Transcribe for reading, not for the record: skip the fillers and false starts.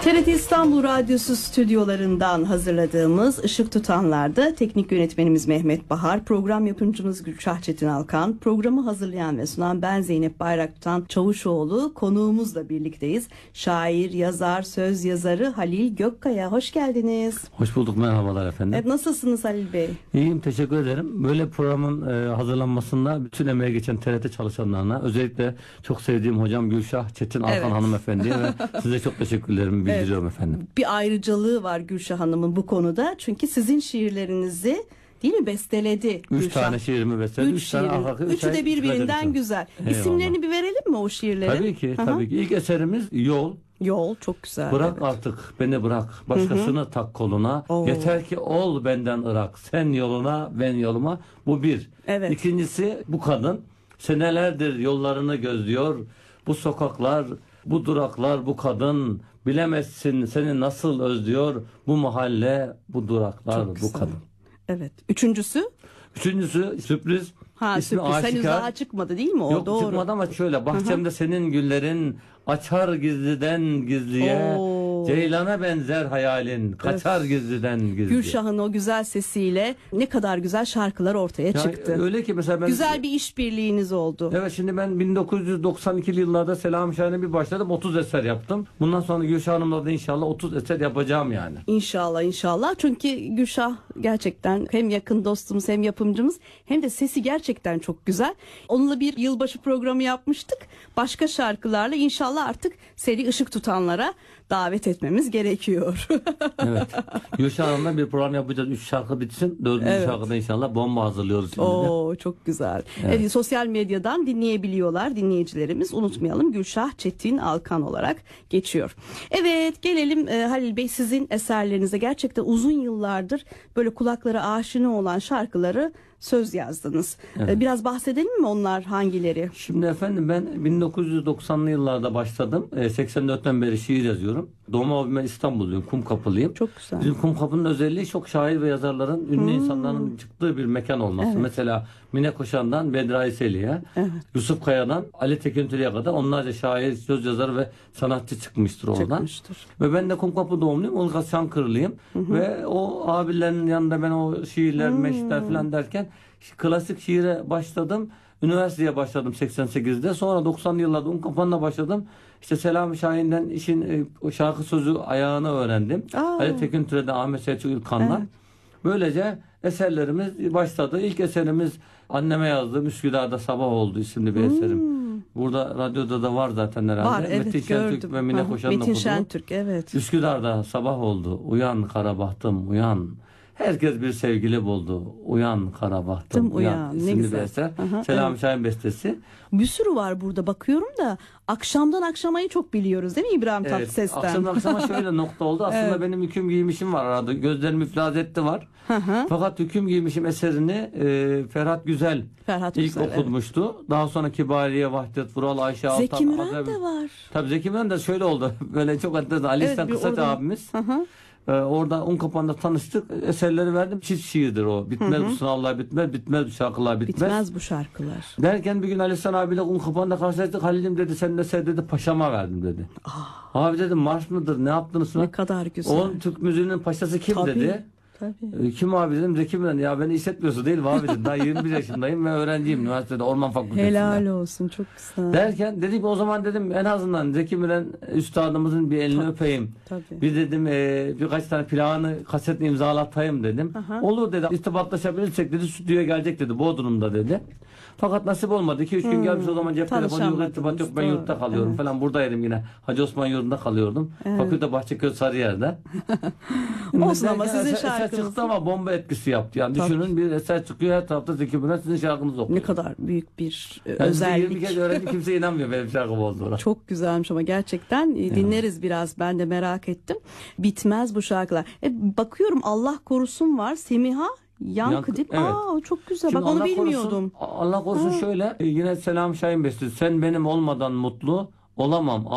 TRT İstanbul Radyosu stüdyolarından hazırladığımız Işık Tutanlar'da teknik yönetmenimiz Mehmet Bahar, program yapımcımız Gülşah Çetin Alkan, programı hazırlayan ve sunan ben Zeynep Bayraktan Çavuşoğlu, konuğumuzla birlikteyiz. Şair, yazar, söz yazarı Halil Gökkaya. Hoş geldiniz. Hoş bulduk, merhabalar efendim. Evet, nasılsınız Halil Bey? İyiyim, teşekkür ederim. Böyle programın hazırlanmasında bütün emeğe geçen TRT çalışanlarına, özellikle çok sevdiğim hocam Gülşah Çetin Alkan hanımefendiye ve size çok teşekkürlerimi bildiriyorum efendim. Bir ayrıcalığı var Gülşah Hanım'ın bu konuda. Çünkü sizin şiirlerinizi değil mi besteledi Gülşah? 3 tane şiirimi besteledi. 3 tane Üçü de birbirinden güzel. Eyvallah. İsimlerini bir verelim mi o şiirlerin? Tabii ki, tabii ki. İlk eserimiz Yol. Yol çok güzel. Bırak artık beni bırak, başkasını tak koluna. Yeter ki ol benden ırak. Sen yoluna, ben yoluma. Bu bir. Evet. İkincisi bu kadın. Senelerdir yollarını gözlüyor. Bu sokaklar, bu duraklar, bu kadın. Bilemezsin seni nasıl özlüyor. Bu mahalle, bu duraklar, bu kadın. Evet. Üçüncüsü sürpriz. Ha, İsmi sürpriz. aşikar. Henüz daha çıkmadı değil mi o? Yok, doğru. çıkmadı ama şöyle. Bahçemde senin güllerin açar gizliden gizliye. Ceylana benzer hayalin kaçar gizliden gizliye. Gülşah'ın o güzel sesiyle ne kadar güzel şarkılar ortaya çıktı. Öyle ki mesela ben... Güzel bir işbirliğiniz oldu. Evet, şimdi ben 1992'li yıllarda Selami Şahin'e bir başladım. 30 eser yaptım. Bundan sonra Gülşah Hanım'la da inşallah 30 eser yapacağım yani. İnşallah. Çünkü Gülşah gerçekten hem yakın dostumuz hem yapımcımız hem de sesi gerçekten çok güzel. Onunla bir yılbaşı programı yapmıştık. Başka şarkılarla inşallah artık seri Işık Tutanlar'a davet etmemiz gerekiyor. Evet. Gülşah Hanım'la bir program yapacağız. 3 şarkı bitsin. 4. şarkıda inşallah bomba hazırlıyoruz şimdi. Çok güzel. Evet, sosyal medyadan dinleyebiliyorlar dinleyicilerimiz. Unutmayalım, Gülşah Çetin Alkan olarak geçiyor. Evet, gelelim Halil Bey, sizin eserlerinize gerçekten uzun yıllardır böyle kulaklara aşina olan şarkıları söz yazdınız. Evet. Biraz bahsedelim mi onlar hangileri? Şimdi efendim ben 1990'lı yıllarda başladım. 84'ten beri şiir yazıyorum. Doğma abi ben İstanbulluyum, Kumkapılıyım. Çok güzel. Bizim Kumkapı'nın özelliği çok şair ve yazarların, ünlü insanların çıktığı bir mekan olması. Evet. Mesela Mine Koşan'dan Bedra Eseli'ye, Yusuf Kaya'dan Ali Tekintürü'ye kadar onlarca şair, söz yazarı ve sanatçı çıkmıştır oradan. Ve ben de Kumkapı doğumluyum, Ulgaz Çankırılıyım. Ve o abilerin yanında ben o şiirler, meşitler falan derken klasik şiire başladım. Üniversiteye başladım 88'de. Sonra 90'lı yıllarda Unkapan'la başladım. İşte Selami Şahin'den işin o şarkı sözü ayağını öğrendim. Ali Tekintürü'den Ahmet Selçuk İlkan'dan. Evet. Böylece eserlerimiz başladı. İlk eserimiz anneme yazdığım Üsküdar'da Sabah Oldu isimli bir eserim. Burada radyoda da var zaten herhalde. Var, evet, Metin Şentürk ve Mine Koşan'ın okuduğu. Metin Şentürk, evet. Üsküdar'da sabah oldu. Uyan kara bahtım uyan. Herkes bir sevgili buldu. Uyan kara bahtım uyan. Ne güzel. Bir eser. Selami Şahin bestesi. Bir sürü var burada bakıyorum da akşamdan akşamayı çok biliyoruz değil mi İbrahim Tatlıses'ten? Akşamdan akşama şöyle nokta oldu. Aslında benim Hüküm Giymişim var arada. Gözlerim iflas etti var. Fakat Hüküm Giymişim eserini Ferhat Güzel ilk okutmuştu. Evet. Daha sonra Kibariye, Vahdet Vural, Ayşe Altan. Zeki Müren de var. Tabii Zeki Müren de şöyle oldu. Böyle çok enteresan. Ali İhsan Kısaç abimiz. Orada Unkapan'da tanıştık. Eserleri verdim. Çift şiirdir o. Bitmez bu sınavlar bitmez. Bitmez bu şarkılar bitmez. Bitmez bu şarkılar. Derken bir gün Ali İhsan abiyle Unkapan'da karşılaştık. Halil'im dedi sen de sen dedi paşama verdim dedi. Abi dedim marş mıdır? Ne yaptınız? Ne kadar güzel. O Türk müziğinin paşası kim dedi. Tabii. Kim abi dedim, Zeki Müren. Ya beni hissetmiyorsun değil mi abi dedim. Daha 21 yaşındayım ve öğrenciyim üniversitede Orman Fakültesi'nde. Helal olsun, çok güzel. Derken dedik o zaman dedim en azından Zeki Müren üstadımızın bir elini öpeyim. Tabii. Bir dedim birkaç tane planı kasetle imzalatayım dedim. Olur dedi, irtibatlaşabilirsek dedi stüdyoya gelecek dedi Bodrum'da dedi. Fakat nasip olmadı. 2-3 gün gelmiş o zaman cep telefonu yok, irtibat yok, ben yurtta kalıyorum falan. Buradaydım yine. Hacı Osman yurdunda kalıyordum. Fakülte Bahçeköy Sarıyer'de. Olsun ama sizin şarkınız. Eser çıktı ama bomba etkisi yaptı. Yani düşünün bir eser çıkıyor her tarafta Zeki Müren sizin şarkınızı okuyor. Ne kadar büyük bir özellik. 20 kez öğrendim, kimse inanmıyor benim şarkım olduğuna. Çok güzelmiş ama gerçekten dinleriz biraz. Ben de merak ettim. Bitmez bu şarkılar. Bakıyorum Allah korusun var. Semiha Yankı değil mi? Evet. Çok güzel. Şimdi bak onu bilmiyordum. Allah korusun şöyle yine Selami Şahin bestesi. Sen benim olmadan mutlu olamam.